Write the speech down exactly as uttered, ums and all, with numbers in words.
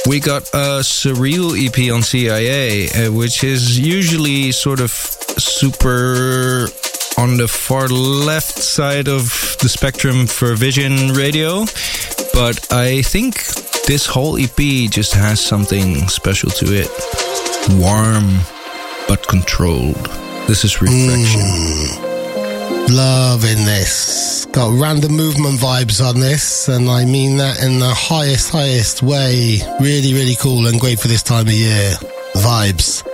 we got a Surreal E P on C I A, uh, which is usually sort of super on the far left side of the spectrum for Vision Radio. But I think this whole E P just has something special to it. Warm, but controlled. This is Reflection. Mm. Loving this. Got random movement vibes on this, and I mean that in the highest, highest way. Really, really cool and great for this time of year. Vibes.